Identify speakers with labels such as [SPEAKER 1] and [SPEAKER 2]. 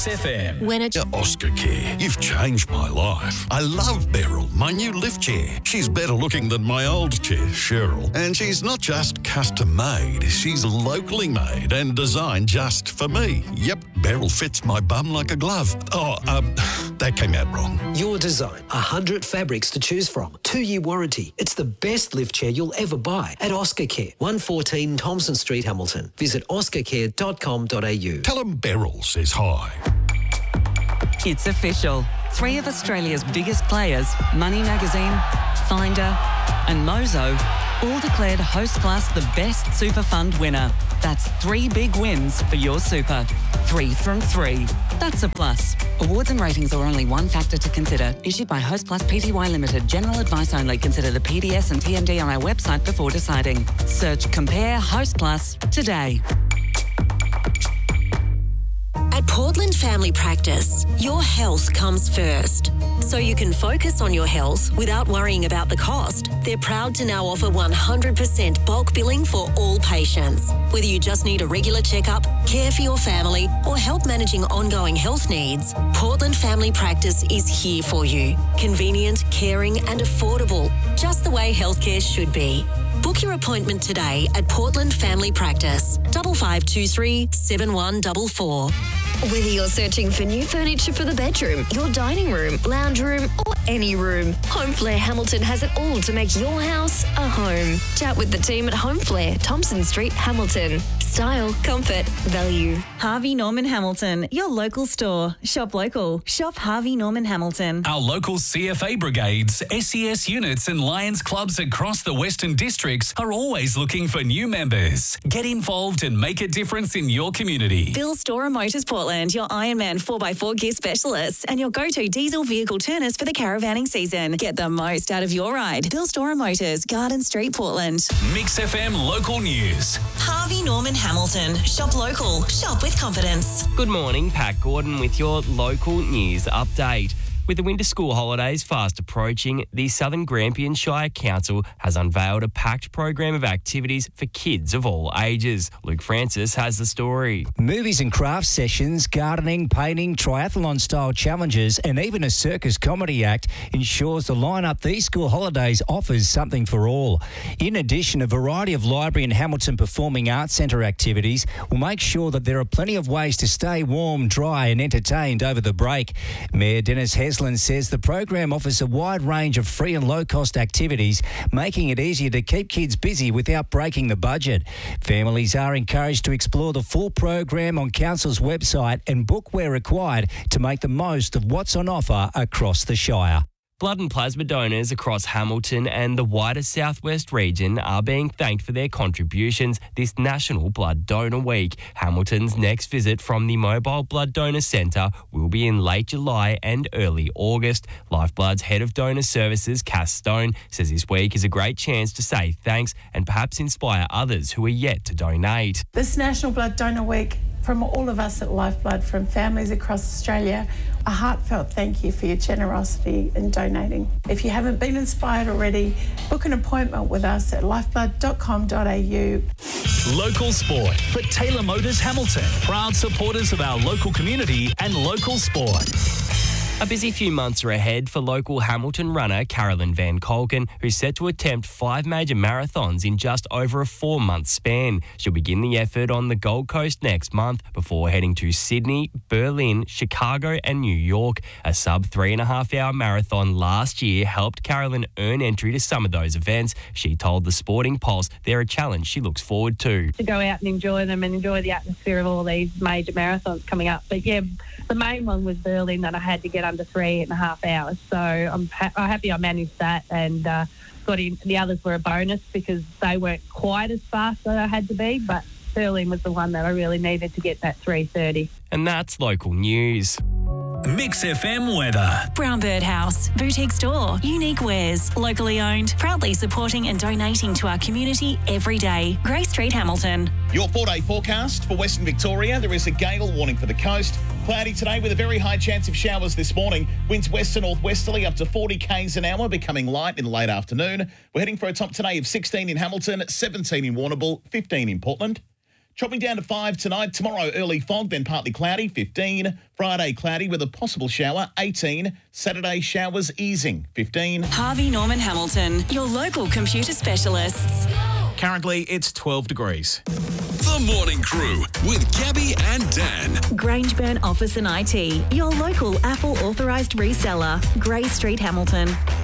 [SPEAKER 1] Mix FM.
[SPEAKER 2] When it's
[SPEAKER 3] Oscar Care, you've changed my life. I love Beryl, my new lift chair. She's better looking than my old chair, Cheryl. And she's not just custom made, she's locally made and designed just for me. Yep, Beryl fits my bum like a glove. That came out wrong.
[SPEAKER 4] Your design, 100 fabrics to choose from, 2-year warranty. It's the best lift chair you'll ever buy at Oscar Care, 114 Thompson Street, Hamilton. Visit oscarcare.com.au.
[SPEAKER 3] Tell them Beryl says hi.
[SPEAKER 5] It's official. 3 of Australia's biggest players, Money Magazine, Finder and Mozo, all declared Hostplus the best super fund winner. That's 3 big wins for your super. 3 from 3. That's a plus. Awards and ratings are only one factor to consider. Issued by Hostplus Pty Limited. General advice only. Consider the PDS and TMD on our website before deciding. Search Compare Hostplus today.
[SPEAKER 2] At Portland Family Practice, your health comes first. So you can focus on your health without worrying about the cost. They're proud to now offer 100% bulk billing for all patients. Whether you just need a regular checkup, care for your family, or help managing ongoing health needs, Portland Family Practice is here for you. Convenient, caring, and affordable, just the way healthcare should be. Book your appointment today at Portland Family Practice, 5523 7144.
[SPEAKER 6] Whether you're searching for new furniture for the bedroom, your dining room, lounge room, or any room, Homeflare Hamilton has it all to make your house a home. Chat with the team at Homeflare, Thompson Street, Hamilton. Style, comfort, value.
[SPEAKER 7] Harvey Norman Hamilton, your local store. Shop local. Shop Harvey Norman Hamilton.
[SPEAKER 1] Our local CFA brigades, SES units and Lions clubs across the Western Districts are always looking for new members. Get involved and make a difference in your community.
[SPEAKER 7] Bill Storer Motors Portland, your Ironman 4x4 gear specialists and your go-to diesel vehicle turners for the caravanning season. Get the most out of your ride. Bill Storer Motors, Garden Street, Portland.
[SPEAKER 1] Mix FM local news.
[SPEAKER 7] Harvey Norman Hamilton. Shop local. Shop with confidence.
[SPEAKER 8] Good morning, Pat Gordon with your local news update. With the winter school holidays fast approaching, the Southern Grampian Shire Council has unveiled a packed program of activities for kids of all ages. Luke Francis has the story.
[SPEAKER 9] Movies and craft sessions, gardening, painting, triathlon-style challenges and even a circus comedy act ensures the lineup these school holidays offers something for all. In addition, a variety of library and Hamilton Performing Arts Centre activities will make sure that there are plenty of ways to stay warm, dry and entertained over the break. Mayor Dennis Heslin says the program offers a wide range of free and low-cost activities, making it easier to keep kids busy without breaking the budget. Families are encouraged to explore the full program on Council's website and book where required to make the most of what's on offer across the Shire.
[SPEAKER 8] Blood and plasma donors across Hamilton and the wider southwest region are being thanked for their contributions this National Blood Donor Week. Hamilton's next visit from the Mobile Blood Donor Centre will be in late July and early August. Lifeblood's Head of Donor Services, Cass Stone, says this week is a great chance to say thanks and perhaps inspire others who are yet to donate.
[SPEAKER 10] This National Blood Donor Week, from all of us at Lifeblood, from families across Australia, a heartfelt thank you for your generosity in donating. If you haven't been inspired already, book an appointment with us at lifeblood.com.au.
[SPEAKER 1] Local sport for Taylor Motors Hamilton. Proud supporters of our local community and local sport.
[SPEAKER 8] A busy few months are ahead for local Hamilton runner Carolyn Van Kolken, who's set to attempt 5 major marathons in just over a 4-month span. She'll begin the effort on the Gold Coast next month before heading to Sydney, Berlin, Chicago and New York. A sub 3.5-hour marathon last year helped Carolyn earn entry to some of those events. She told the Sporting Pulse they're a challenge she looks forward to.
[SPEAKER 11] To go out and enjoy them and enjoy the atmosphere of all these major marathons coming up. But yeah, the main one was Berlin that I had to get under 3.5 hours. So I'm happy I managed that and got in. The others were a bonus because they weren't quite as fast as I had to be, but Berlin was the one that I really needed to get that 3:30.
[SPEAKER 8] And that's local news.
[SPEAKER 1] Mix FM weather.
[SPEAKER 7] Brown Bird House, boutique store, unique wares, locally owned, proudly supporting and donating to our community every day. Grey Street, Hamilton.
[SPEAKER 12] Your 4-day forecast for Western Victoria. There is a gale warning for the coast. Cloudy today with a very high chance of showers this morning. Winds west to northwesterly up to 40 k's an hour, becoming light in the late afternoon. We're heading for a top today of 16 in Hamilton, 17 in Warrnambool, 15 in Portland. Chopping down to 5 tonight. Tomorrow, early fog, then partly cloudy, 15. Friday, cloudy with a possible shower, 18. Saturday, showers easing, 15.
[SPEAKER 7] Harvey Norman Hamilton, your local computer specialists.
[SPEAKER 13] Currently, it's 12 degrees.
[SPEAKER 1] The Morning Crew with Gabby and Dan.
[SPEAKER 7] Grangeburn Office and IT, your local Apple authorised reseller. Grey Street, Hamilton.